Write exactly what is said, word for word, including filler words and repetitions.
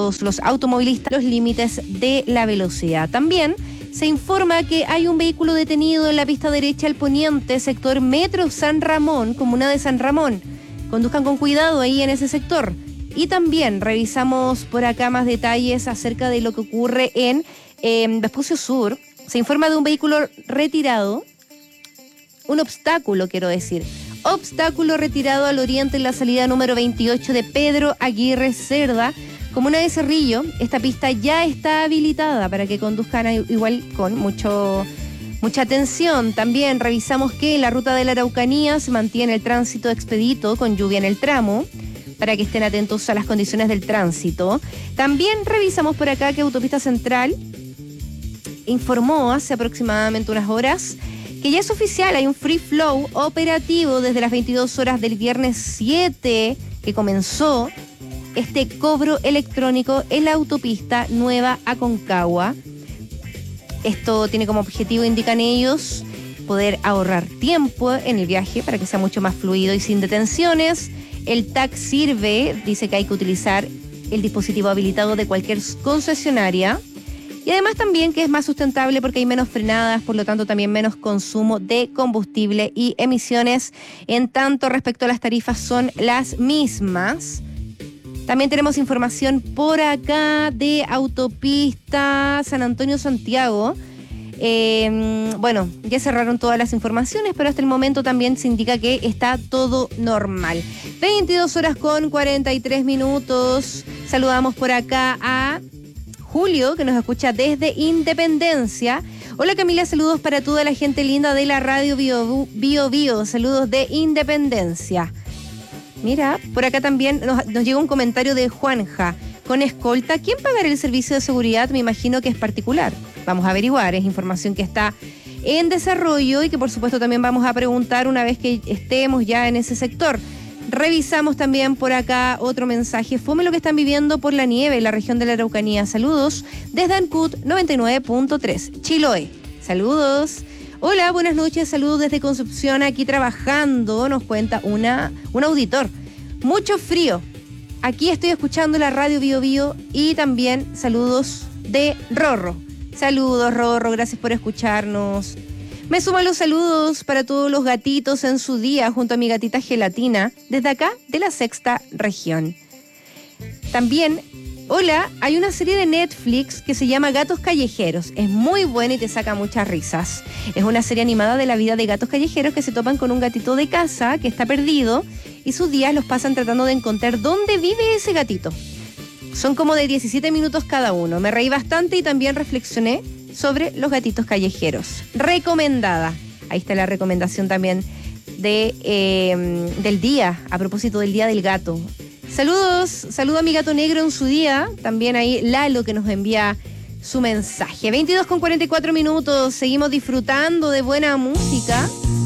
todos los automovilistas los límites de la velocidad. También se informa que hay un vehículo detenido en la pista derecha al poniente, sector Metro San Ramón, comuna de San Ramón. Conduzcan con cuidado ahí en ese sector. Y también revisamos por acá más detalles acerca de lo que ocurre en eh, Vespucio Sur. Se informa de un vehículo retirado, un obstáculo quiero decir, obstáculo retirado al oriente en la salida número veintiocho de Pedro Aguirre Cerda, comuna de Cerrillo. Esta pista ya está habilitada para que conduzcan igual con mucho, mucha atención. También revisamos que en la ruta de la Araucanía se mantiene el tránsito expedito con lluvia en el tramo, para que estén atentos a las condiciones del tránsito. También revisamos por acá que Autopista Central informó hace aproximadamente unas horas que ya es oficial, hay un free flow operativo desde las veintidós horas del viernes siete que comenzó este cobro electrónico en la autopista Nueva Aconcagua. Esto tiene como objetivo, indican ellos, poder ahorrar tiempo en el viaje para que sea mucho más fluido y sin detenciones. El T A C sirve, dice que hay que utilizar el dispositivo habilitado de cualquier concesionaria. Y además también que es más sustentable porque hay menos frenadas, por lo tanto también menos consumo de combustible y emisiones. En tanto, respecto a las tarifas, son las mismas. También tenemos información por acá de autopista San Antonio-Santiago. Eh, bueno, ya cerraron todas las informaciones, pero hasta el momento también se indica que está todo normal. veintidós horas con cuarenta y tres minutos. Saludamos por acá a Julio, que nos escucha desde Independencia. Hola Camila, saludos para toda la gente linda de la radio Bio Bio, Bio. Saludos de Independencia. Mira, por acá también nos, nos llega un comentario de Juanja. Con escolta, ¿quién pagará el servicio de seguridad? Me imagino que es particular. Vamos a averiguar, es información que está en desarrollo y que por supuesto también vamos a preguntar una vez que estemos ya en ese sector. Revisamos también por acá otro mensaje. Fome lo que están viviendo por la nieve en la región de la Araucanía. Saludos desde Ancud noventa y nueve punto tres, Chiloé. Saludos. Hola, buenas noches. Saludos desde Concepción, aquí trabajando. Nos cuenta una, un auditor. Mucho frío. Aquí estoy escuchando la radio Bio Bio y también saludos de Rorro. Saludos, Rorro. Gracias por escucharnos. Me suman los saludos para todos los gatitos en su día junto a mi gatita Gelatina, desde acá de la sexta región. También, hola, hay una serie de Netflix que se llama Gatos Callejeros. Es muy buena y te saca muchas risas. Es una serie animada de la vida de gatos callejeros que se topan con un gatito de casa que está perdido y sus días los pasan tratando de encontrar dónde vive ese gatito. Son como de diecisiete minutos cada uno. Me reí bastante y también reflexioné sobre los gatitos callejeros. Recomendada. Ahí está la recomendación también de, eh, del día, a propósito del Día del Gato. Saludos, saludo a mi gato negro en su día. También ahí Lalo que nos envía su mensaje. veintidós con cuarenta y cuatro minutos. Seguimos disfrutando de buena música.